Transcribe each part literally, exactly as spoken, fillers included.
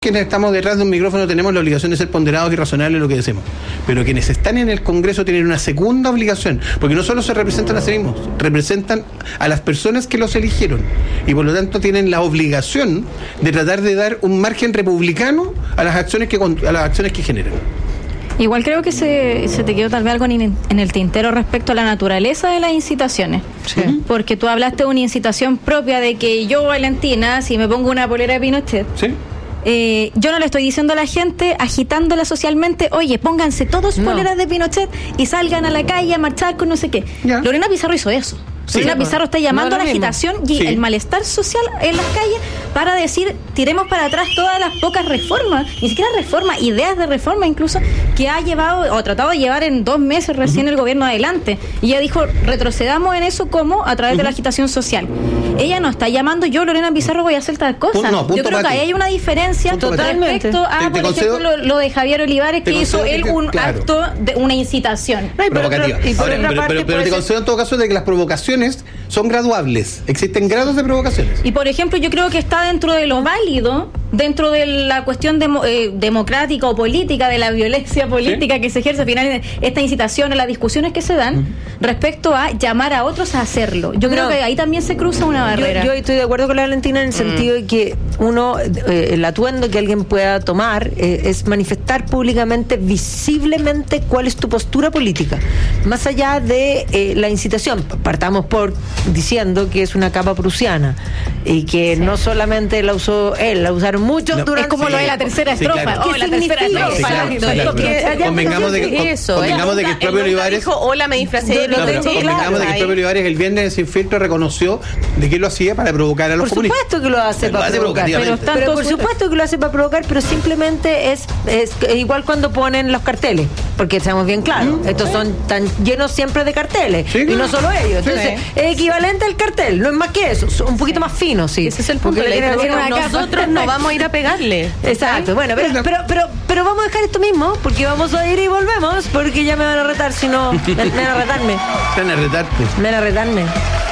Quienes estamos detrás de un micrófono tenemos la obligación de ser ponderados y razonables en lo que decimos, pero quienes están en el Congreso tienen una segunda obligación, porque no solo se representan a sí mismos, representan a las personas que los eligieron y por lo tanto tienen la obligación de tratar de dar un margen republicano a las acciones que a las acciones que generan. Igual creo que se, se te quedó tal vez algo en, en el tintero respecto a la naturaleza de las incitaciones. Sí. Porque tú hablaste de una incitación propia de que yo, Valentina, si me pongo una polera de Pinochet, ¿sí? Eh, yo no le estoy diciendo a la gente, agitándola socialmente, oye, pónganse todos no. poleras de Pinochet y salgan a la calle a marchar con no sé qué. Ya. Lorena Pizarro hizo eso. Sí, Lorena Pizarro está llamando no a la mismo. agitación y sí. el malestar social en las calles para decir, tiremos para atrás todas las pocas reformas, ni siquiera reformas, ideas de reforma incluso, que ha llevado o tratado de llevar en dos meses recién uh-huh. el gobierno adelante. Y ella dijo, retrocedamos en eso como a través uh-huh. de la agitación social. Ella no está llamando, yo, Lorena Pizarro, voy a hacer tal cosa. No, yo creo que ahí hay una diferencia totalmente respecto a, te, te por concedo, ejemplo, lo, lo de Javier Olivares, que hizo él un claro. acto de una incitación. No, provocativa. Pero, Ahora, pero, pero, pero, pero te concedo en todo caso de que las provocaciones son graduables, existen grados de provocaciones. Y por ejemplo, yo creo que está dentro de lo válido, dentro de la cuestión demo, eh, democrática o política, de la violencia política ¿Sí? que se ejerce al final, esta incitación a las discusiones que se dan, uh-huh. respecto a llamar a otros a hacerlo. Yo no. creo que ahí también se cruza una barrera. Yo, yo estoy de acuerdo con la Valentina en el mm. sentido de que uno, eh, el atuendo que alguien pueda tomar eh, es manifestar públicamente, visiblemente, cuál es tu postura política. Más allá de eh, la incitación, partamos por diciendo que es una capa prusiana y que sí. no solamente la usó él, la usaron muchos no, durante... Es como sí, lo de la tercera sí, estrofa. Claro. Oh, la tercera estrofa. Sí, claro, claro, claro. Convengamos de que, eso, convengamos de que el propio Olivares... Dijo, hola, me disfracé de no, lo Convengamos de que el propio Olivares el viernes sin filtro reconoció de que lo hacía para provocar a los por comunistas. Por supuesto que lo hace pero para hace provocar. Pero, pero por supuesto que lo hace para provocar, pero simplemente es, es igual cuando ponen los carteles, porque seamos bien claros, ¿Mm? estos sí. son tan llenos siempre de carteles, sí, claro. y no solo ellos. Entonces, sí. es equivalente al cartel, no es más que eso, un poquito más fino, sí. Ese es el punto. Bueno, nosotros no vamos a ir a pegarle. Exacto, bueno, pero, pero, pero, pero vamos a dejar esto mismo, porque vamos a ir y volvemos, porque ya me van a retar, si no, me, me van a retarme. Me van a retarte. Me van a retarme.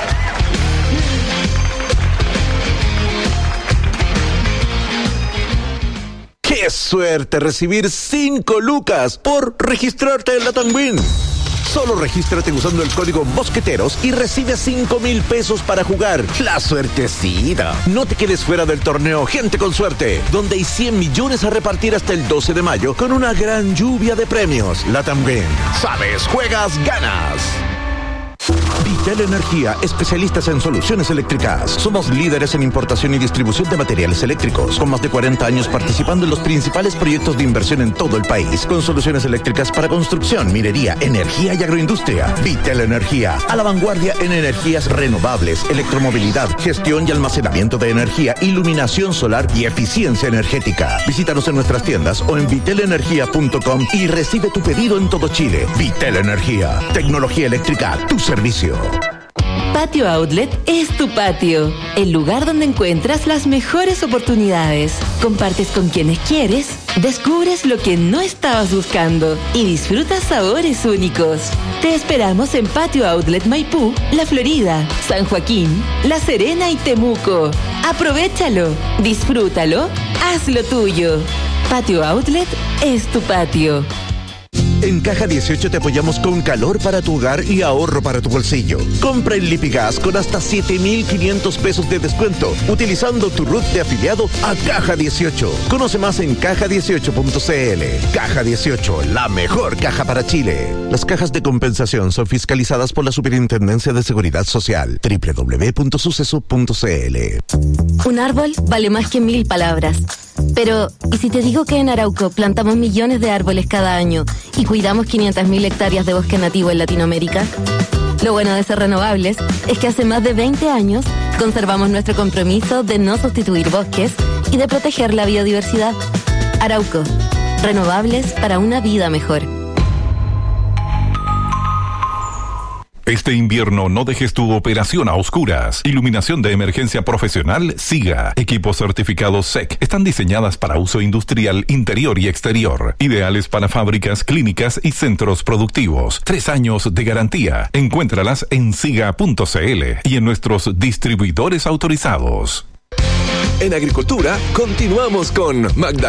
¡Qué suerte recibir cinco lucas por registrarte en Latam Win! Solo regístrate usando el código Mosqueteros y recibe cinco mil pesos para jugar. ¡La suertecita! No te quedes fuera del torneo Gente con Suerte, donde hay cien millones a repartir hasta el doce de mayo con una gran lluvia de premios. Latam Win. Sabes, juegas, ganas. Vitel Energía, especialistas en soluciones eléctricas. Somos líderes en importación y distribución de materiales eléctricos, con más de cuarenta años participando en los principales proyectos de inversión en todo el país, con soluciones eléctricas para construcción, minería, energía y agroindustria. Vitel Energía, a la vanguardia en energías renovables, electromovilidad, gestión y almacenamiento de energía, iluminación solar y eficiencia energética. Visítanos en nuestras tiendas o en vitel energía punto com y recibe tu pedido en todo Chile. Vitel Energía, tecnología eléctrica a tu servicio. Patio Outlet es tu patio, el lugar donde encuentras las mejores oportunidades. Compartes con quienes quieres, descubres lo que no estabas buscando y disfrutas sabores únicos. Te esperamos en Patio Outlet Maipú, La Florida, San Joaquín, La Serena y Temuco. Aprovéchalo, disfrútalo, hazlo tuyo. Patio Outlet es tu patio. En Caja dieciocho te apoyamos con calor para tu hogar y ahorro para tu bolsillo. Compra el Lipigas con hasta siete mil quinientos pesos de descuento utilizando tu R U T de afiliado a Caja dieciocho. Conoce más en caja dieciocho punto c l. Caja dieciocho, la mejor caja para Chile. Las cajas de compensación son fiscalizadas por la Superintendencia de Seguridad Social. doble u doble u doble u punto suceso punto c l. Un árbol vale más que mil palabras. Pero, ¿y si te digo que en Arauco plantamos millones de árboles cada año y cuidamos quinientas mil hectáreas de bosque nativo en Latinoamérica? Lo bueno de ser renovables es que hace más de veinte años conservamos nuestro compromiso de no sustituir bosques y de proteger la biodiversidad. Arauco, renovables para una vida mejor. Este invierno no dejes tu operación a oscuras. Iluminación de emergencia profesional SIGA. Equipos certificados S E C. Están diseñadas para uso industrial interior y exterior. Ideales para fábricas, clínicas y centros productivos. Tres años de garantía. Encuéntralas en siga punto c l y en nuestros distribuidores autorizados. En agricultura, continuamos con Magda